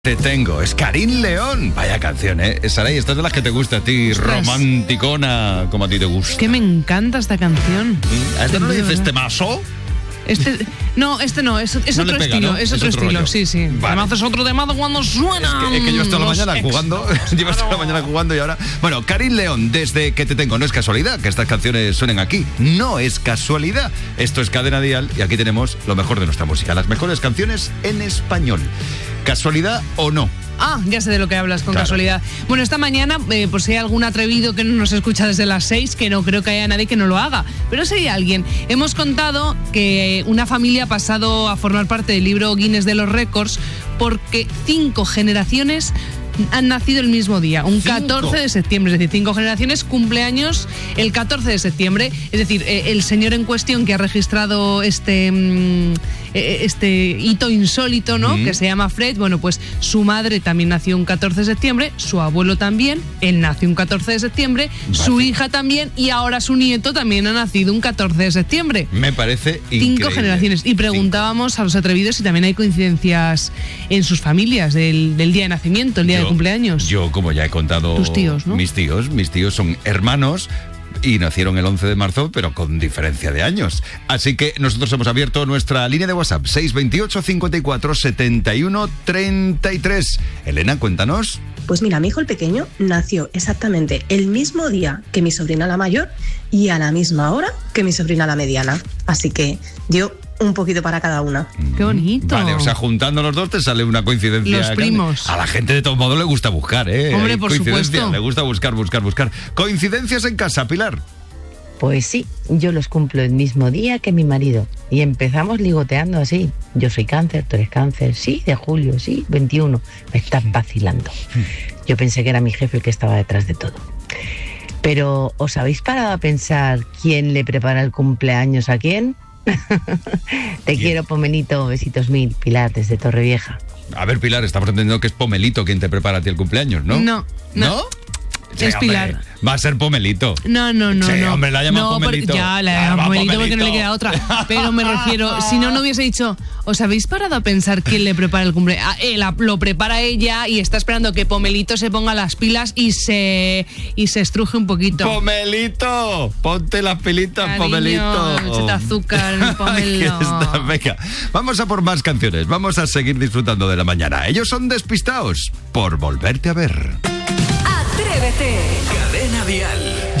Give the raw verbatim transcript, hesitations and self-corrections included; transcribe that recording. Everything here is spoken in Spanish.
Te tengo, es Karin León. Vaya canción, ¿eh? Saray, esta es de las que te gusta a ti, Ostras. Romanticona, como a ti te gusta. Que me encanta esta canción. ¿A este no le dices temazo? Este, no, este no, es, es No otro le pega, estilo, ¿no? es Es otro, otro estilo, rollo. sí, sí. Vale. Además es otro temado cuando suena. Es que, es que yo estoy a la los mañana ex. jugando, llevas toda la mañana jugando y ahora... Bueno, Karin León, desde que te tengo, no es casualidad que estas canciones suenen aquí, no es casualidad. Esto es Cadena Dial y aquí tenemos lo mejor de nuestra música, las mejores canciones en español. ¿Casualidad o no? Ah, ya sé de lo que hablas, con Claro. casualidad. Bueno, esta mañana, eh, por si hay algún atrevido que no nos escucha desde las seis, que no creo que haya nadie que no lo haga, pero si hay alguien, hemos contado que una familia ha pasado a formar parte del libro Guinness de los récords porque cinco generaciones han nacido el mismo día, un ¿Cinco? catorce de septiembre, es decir, cinco generaciones cumpleaños el catorce de septiembre, es decir, eh, el señor en cuestión que ha registrado este mm, eh, este hito insólito, ¿no? Mm. Que se llama Fred, bueno, pues su madre también nació un catorce de septiembre, su abuelo también, él nació un catorce de septiembre, Vale. su hija también y ahora su nieto también ha nacido un catorce de septiembre. Me parece increíble. Cinco generaciones. Y preguntábamos a los atrevidos si también hay coincidencias en sus familias del, del día de nacimiento, el día Yo- de cumpleaños. Yo, como ya he contado... Tus tíos, ¿no? Mis tíos, mis tíos son hermanos y nacieron el once de marzo, pero con diferencia de años. Así que nosotros hemos abierto nuestra línea de WhatsApp, seis veintiocho, cincuenta y cuatro, setenta y uno, treinta y tres. Elena, cuéntanos. Pues mira, mi hijo el pequeño nació exactamente el mismo día que mi sobrina la mayor y a la misma hora que mi sobrina la mediana. Así que dio un poquito para cada una. Qué bonito. Vale, o sea, juntando los dos te sale una coincidencia. Los grande. primos. A la gente de todos modos le gusta buscar, ¿eh? Hombre, Hay por coincidencias, supuesto. le gusta buscar, buscar, buscar. Coincidencias en casa, Pilar. Pues sí, yo los cumplo el mismo día que mi marido. Y empezamos ligoteando así. Yo soy cáncer, tú eres cáncer. Sí, de julio, sí, veintiuno. Me estás vacilando. Yo pensé que era mi jefe el que estaba detrás de todo. Pero, ¿os habéis parado a pensar quién le prepara el cumpleaños a quién? Te quiero, Pomelito. Besitos mil. Pilar, desde Torrevieja. A ver, Pilar, estamos entendiendo que es Pomelito quien te prepara a ti el cumpleaños, ¿no? No, no. Sí, Es hombre, Pilar. Va a ser Pomelito. No, no, no. Sí, no. hombre, la ha llamado no, por- Pomelito. Ya, la Ya, ha llamado va, Pomelito porque no le Pomelito. queda otra. Pero me refiero, si no, no hubiese dicho, ¿os habéis parado a pensar quién le prepara el cumpleaños? Ah, eh, la- lo prepara ella y está esperando que Pomelito se ponga las pilas y se y se estruje un poquito. ¡Pomelito! Ponte las pilitas, Cariño, Pomelito. échate azúcar, Aquí Pomelo. está, venga. Vamos a por más canciones. Vamos a seguir disfrutando de la mañana. Ellos son Despistaos por volverte a ver. Atrévete. Cadena Dial.